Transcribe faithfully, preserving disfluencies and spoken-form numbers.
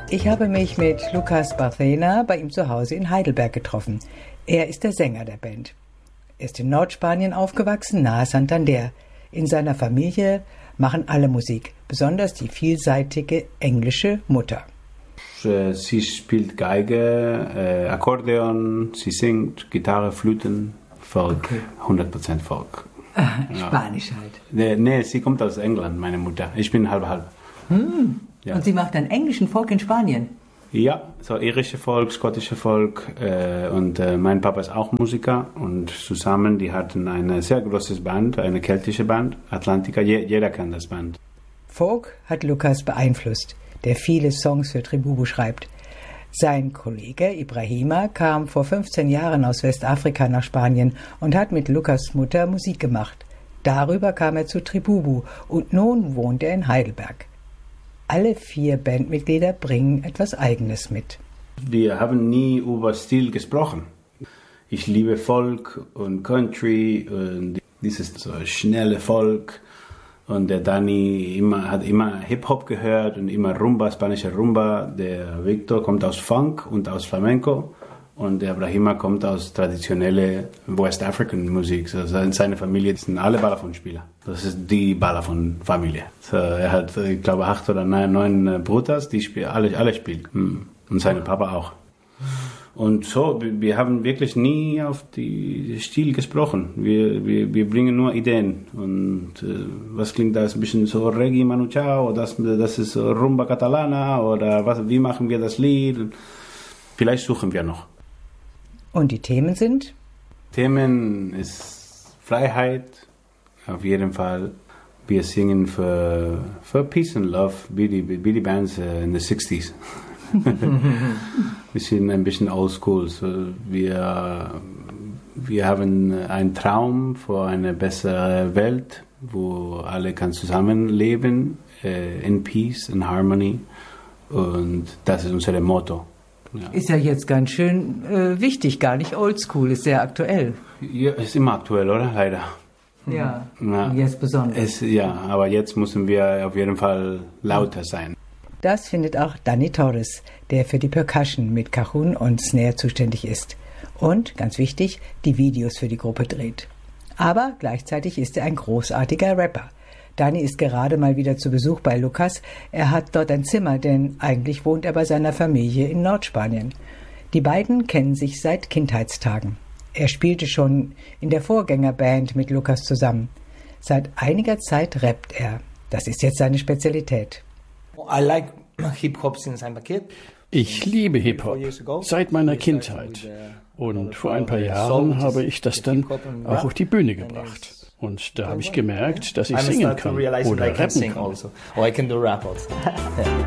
Ich habe mich mit Lucas Barcena bei ihm zu Hause in Heidelberg getroffen. Er ist der Sänger der Band. Er ist in Nordspanien aufgewachsen, nahe Santander. In seiner Familie machen alle Musik, besonders die vielseitige englische Mutter. Sie spielt Geige, äh, Akkordeon, sie singt Gitarre, Flöten, Folk, okay. hundert Prozent Folk. Ah, Spanisch halt. Nee, nee, sie kommt aus England, meine Mutter. Ich bin halb halb. Hm. Ja. Und sie macht dann englischen Folk in Spanien? Ja, so irische Folk, skottische Folk äh, und äh, mein Papa ist auch Musiker und zusammen, die hatten eine sehr große Band, eine keltische Band, Atlantica, Je- jeder kennt das Band. Folk hat Lucas beeinflusst, der viele Songs für Tribubu schreibt. Sein Kollege Ibrahima kam vor fünfzehn Jahren aus Westafrika nach Spanien und hat mit Lucas Mutter Musik gemacht. Darüber kam er zu Tribubu und nun wohnt er in Heidelberg. Alle vier Bandmitglieder bringen etwas Eigenes mit. Wir haben nie über Stil gesprochen. Ich liebe Folk und Country und dieses so schnelle Folk. Und der Dani immer, hat immer Hip-Hop gehört und immer Rumba, spanische Rumba. Der Victor kommt aus Funk und aus Flamenco. Und der Ibrahima kommt aus traditionelle West African Musik. Also seine Familie sind alle Balafon-Spieler. Das ist die Balafon-Familie. So, er hat, ich glaube, acht oder neun, neun Brüder, die spielen, alle, alle spielen. Und seine Papa auch. Und so, wir haben wirklich nie auf die Stil gesprochen. Wir, wir, wir bringen nur Ideen. Und äh, was klingt da? Ist ein bisschen so Reggae Manu Chao, das, das ist so Rumba Catalana oder was, wie machen wir das Lied? Vielleicht suchen wir noch. Und die Themen sind? Themen ist Freiheit, auf jeden Fall. Wir singen für, für Peace and Love, wie die, wie die Bands in den sechziger. Wir sind ein bisschen oldschool. So wir, wir haben einen Traum für eine bessere Welt, wo alle kann zusammenleben, äh, in Peace, in Harmony. Und das ist unser Motto. Ja. Ist ja jetzt ganz schön äh, wichtig, gar nicht oldschool, ist sehr aktuell. Ja, ist immer aktuell, oder? Leider. Ja, ja. Jetzt besonders. Es, ja, aber jetzt müssen wir auf jeden Fall lauter sein. Das findet auch Dani Torres, der für die Percussion mit Cajun und Snare zuständig ist. Und, ganz wichtig, die Videos für die Gruppe dreht. Aber gleichzeitig ist er ein großartiger Rapper. Dani ist gerade mal wieder zu Besuch bei Lucas. Er hat dort ein Zimmer, denn eigentlich wohnt er bei seiner Familie in Nordspanien. Die beiden kennen sich seit Kindheitstagen. Er spielte schon in der Vorgängerband mit Lucas zusammen. Seit einiger Zeit rappt er. Das ist jetzt seine Spezialität. I like Hip-Hop since I'm a kid. Ich liebe Hip-Hop seit meiner Kindheit. Und vor ein paar Jahren habe ich das dann auch auf die Bühne gebracht. Und da habe ich gemerkt, dass ich singen kann oder rappen kann.